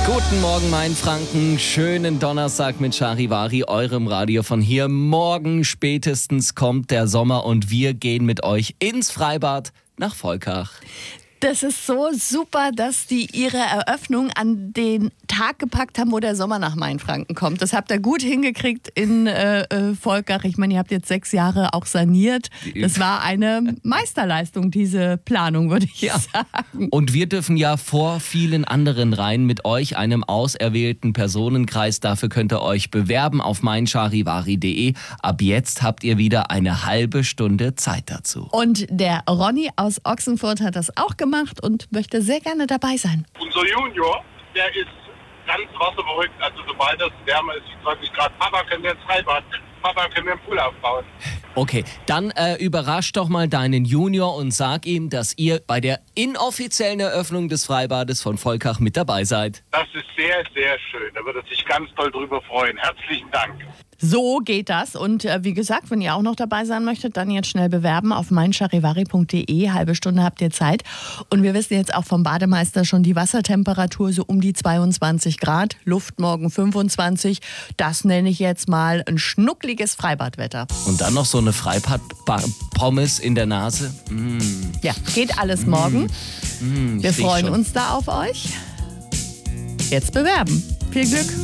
Guten Morgen, Mainfranken. Schönen Donnerstag mit Charivari, eurem Radio von hier. Morgen spätestens kommt der Sommer und wir gehen mit euch ins Freibad nach Volkach. Das ist so super, dass die ihre Eröffnung an den Tag gepackt haben, wo der Sommer nach Mainfranken kommt. Das habt ihr gut hingekriegt in Volkach. Ich meine, ihr habt jetzt 6 Jahre auch saniert. Das war eine Meisterleistung, diese Planung, würde ich sagen. Und wir dürfen ja vor vielen anderen rein mit euch, einem auserwählten Personenkreis. Dafür könnt ihr euch bewerben auf meincharivari.de. Ab jetzt habt ihr wieder eine halbe Stunde Zeit dazu. Und der Ronny aus Ochsenfurt hat das auch gemacht und möchte sehr gerne dabei sein. Unser Junior, der ist ganz wasserverrückt. Also sobald es wärmer ist, 20 Grad, Papa, können wir ins Freibad, Papa, können wir einen Pool aufbauen. Okay, dann überrasch doch mal deinen Junior und sag ihm, dass ihr bei der inoffiziellen Eröffnung des Freibades von Volkach mit dabei seid. Das ist sehr, sehr schön. Da würde er sich ganz toll drüber freuen. Herzlichen Dank. So geht das. Und wie gesagt, wenn ihr auch noch dabei sein möchtet, dann jetzt schnell bewerben auf meincharivari.de. Halbe Stunde habt ihr Zeit. Und wir wissen jetzt auch vom Bademeister schon die Wassertemperatur so um die 22 Grad. Luft morgen 25. Das nenne ich jetzt mal ein schnuckliges Freibadwetter. Und dann noch so eine Freibad-Pommes in der Nase. Ja, geht alles morgen. Wir freuen uns da auf euch. Jetzt bewerben. Viel Glück.